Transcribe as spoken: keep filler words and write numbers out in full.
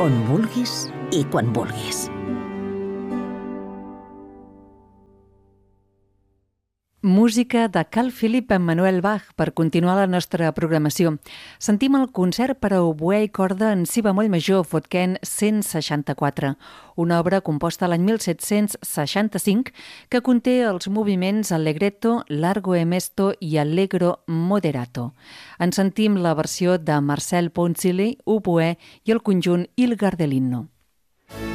on vulguis i quan vulguis. Música de Carl Philipp Emanuel Bach per continuar la nostra programació. Sentim el concert per a oboè i corda en si bemoll major Vodken cent seixanta-quatre, una obra composta l'any mil set-cents seixanta-cinc que conté els moviments Allegretto, Largo e Mesto i Allegro moderato. En sentim la versió de Marcel Ponzili, oboè, i el conjunt Il Gardelino.